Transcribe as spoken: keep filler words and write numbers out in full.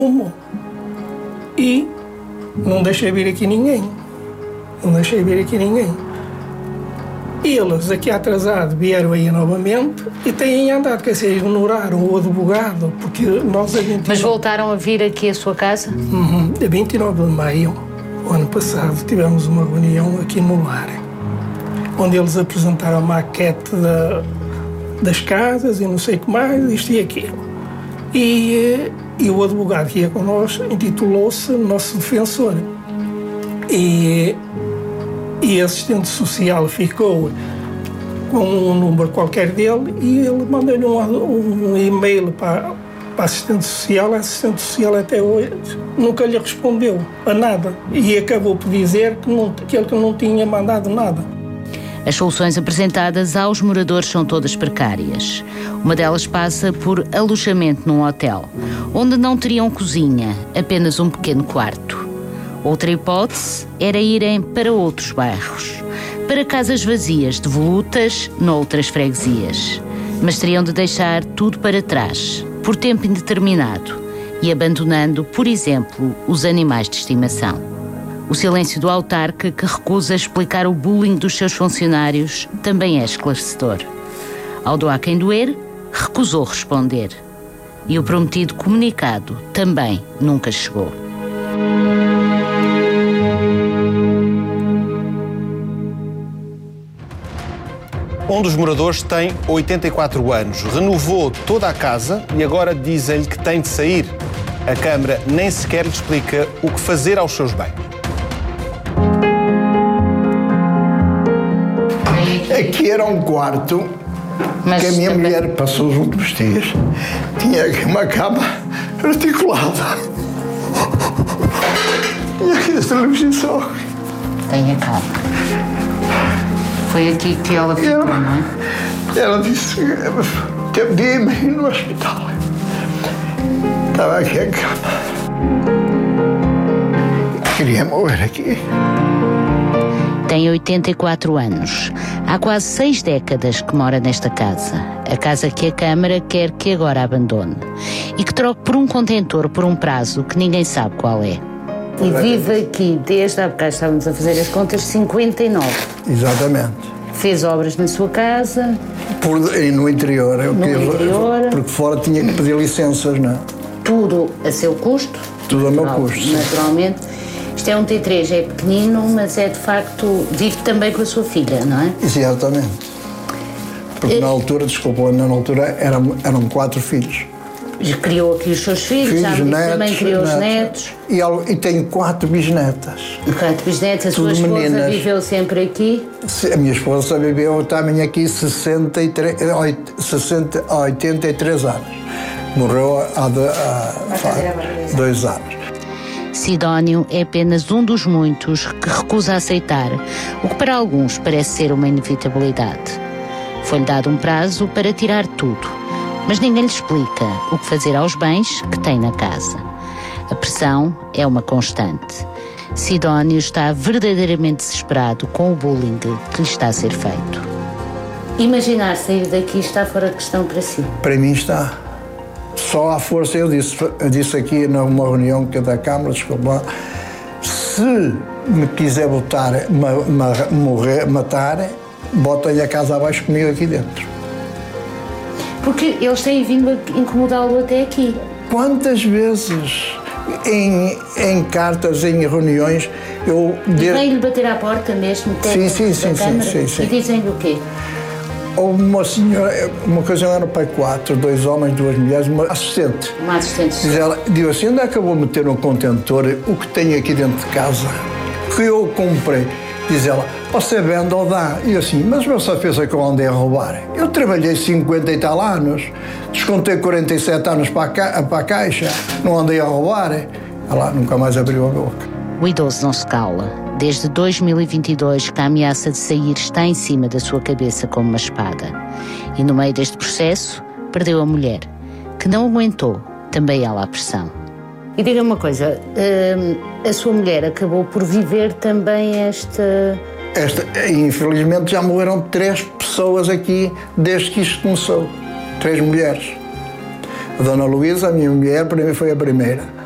Uma. E não deixei vir aqui ninguém. Não deixei vir aqui ninguém. Eles, aqui atrasados, vieram aí novamente e têm andado, quer dizer, ignoraram o advogado, porque nós a vinte... Mas voltaram a vir aqui à sua casa? Uhum. A vinte e nove de maio, o ano passado, tivemos uma reunião aqui no lar, onde eles apresentaram a maquete da, das casas e não sei o que mais, isto e aquilo. E, e o advogado que ia connosco intitulou-se Nosso Defensor. E... E a assistente social ficou com um número qualquer dele e ele mandou-lhe um, um e-mail para, para a assistente social. A assistente social até hoje nunca lhe respondeu a nada e acabou por dizer que, não, que ele não tinha mandado nada. As soluções apresentadas aos moradores são todas precárias. Uma delas passa por alojamento num hotel, onde não teriam cozinha, apenas um pequeno quarto. Outra hipótese era irem para outros bairros, para casas vazias, devolutas, noutras freguesias. Mas teriam de deixar tudo para trás, por tempo indeterminado, e abandonando, por exemplo, os animais de estimação. O silêncio do autarca, que recusa explicar o bullying dos seus funcionários, também é esclarecedor. Ao doar quem doer, recusou responder. E o prometido comunicado também nunca chegou. Um dos moradores tem oitenta e quatro anos, renovou toda a casa e agora dizem-lhe que tem de sair. A Câmara nem sequer lhe explica o que fazer aos seus bens. Aqui era um quarto Mas que a minha também... mulher passou os últimos dias. Tinha aqui uma cama articulada. E aqui a televisão. Tenha calma. Foi aqui que ela ficou, ela, não é? Ela disse que teve dia e meio no hospital. Estava aqui a cama. Queria morrer aqui. Tem oitenta e quatro anos. Há quase seis décadas que mora nesta casa. A casa que a Câmara quer que agora abandone. E que troque por um contentor por um prazo que ninguém sabe qual é. E vive aqui desde há bocado, estávamos a fazer as contas, cinquenta e nove. Exatamente. Fez obras na sua casa? Por, no interior. Eu no quis, interior. Porque fora tinha que pedir licenças, não é? Tudo a seu custo? Tudo a meu custo. Naturalmente. Isto é um T três, é pequenino, mas é de facto, vive também com a sua filha, não é? Exatamente. Porque na altura, desculpa, na altura eram, eram quatro filhos. Criou aqui os seus filhos, filhos já netos, também criou netos. os netos. E, e tenho quatro bisnetas. Quatro bisnetas, a sua esposa meninas. Viveu sempre aqui? A minha esposa viveu também aqui sessenta e três, sessenta, oitenta e três anos. Morreu há, de, há há dois anos. Sidónio é apenas um dos muitos que recusa aceitar o que para alguns parece ser uma inevitabilidade. Foi-lhe dado um prazo para tirar tudo, mas ninguém lhe explica o que fazer aos bens que tem na casa. A pressão é uma constante. Sidónio está verdadeiramente desesperado com o bullying que lhe está a ser feito. Imaginar sair daqui está fora de questão para si? Para mim está. Só à força, eu disse, eu disse aqui numa reunião que é da Câmara, desculpa, se me quiser botar, ma, ma, morrer, matar, bota-lhe a casa abaixo comigo aqui dentro. Porque eles têm vindo a incomodá-lo até aqui. Quantas vezes, em, em cartas, em reuniões, eu... E de... vem-lhe bater à porta mesmo, sim, sim, sim, sim, sim, sim. E dizem-lhe o quê? Houve uma senhora, uma ocasião era para quatro, dois homens, duas mulheres, uma assistente. Uma assistente. Diz ela, diz assim, onde é que eu vou meter no contentor o que tenho aqui dentro de casa? Que eu comprei. Diz ela, você vende ou dá? E eu assim, mas você pensa que eu andei a roubar? Eu trabalhei cinquenta e tal anos, descontei quarenta e sete anos para a, ca para a caixa, não andei a roubar. Ela nunca mais abriu a boca. O idoso não se cala. Desde dois mil e vinte e dois que a ameaça de sair está em cima da sua cabeça como uma espada. E no meio deste processo, perdeu a mulher, que não aguentou também ela a pressão. E diga-me uma coisa, hum, a sua mulher acabou por viver também esta... esta... Infelizmente já morreram três pessoas aqui desde que isto começou. Três mulheres. A Dona Luísa, a minha mulher, foi a primeira.